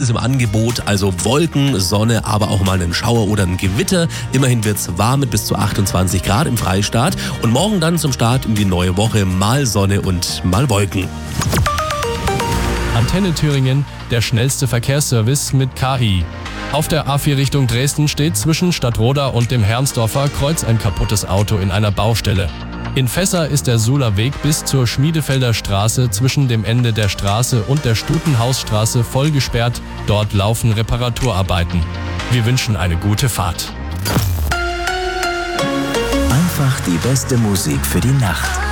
ist im Angebot, also Wolken, Sonne, aber auch mal einen Schauer oder ein Gewitter. Immerhin wird's warm mit bis zu 28 Grad im Freistaat. Und morgen dann zum Start in die neue Woche mal Sonne und mal Wolken. Antenne Thüringen, der schnellste Verkehrsservice mit KI. Auf der A4 Richtung Dresden steht zwischen Stadtroda und dem Hermsdorfer Kreuz ein kaputtes Auto in einer Baustelle. In Fässer ist der Suhler Weg bis zur Schmiedefelder Straße zwischen dem Ende der Straße und der Stutenhausstraße voll gesperrt. Dort laufen Reparaturarbeiten. Wir wünschen eine gute Fahrt. Einfach die beste Musik für die Nacht.